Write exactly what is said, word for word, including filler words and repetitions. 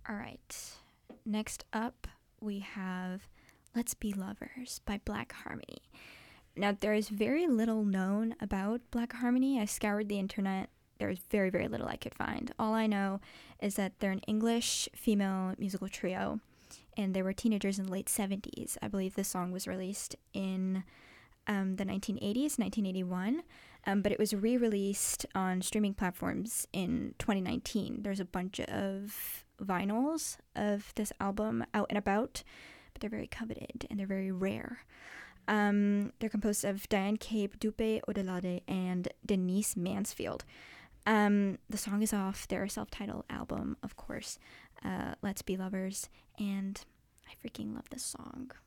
All right. Next up, we have Let's Be Lovers by Black Harmony. Now, there is very little known about Black Harmony. I scoured the internet. There was very, very little I could find. All I know is that they're an English female musical trio, and they were teenagers in the late seventies. I believe this song was released in um, the nineteen eighties, nineteen eighty-one, um, but it was re-released on streaming platforms in twenty nineteen. There's a bunch of vinyls of this album out and about, but they're very coveted and they're very rare. Um, they're composed of Diane Cape, Dupe Odelade, and Denise Mansfield. Um, the song is off their self-titled album, of course, uh, Let's Be Lovers, and I freaking love this song.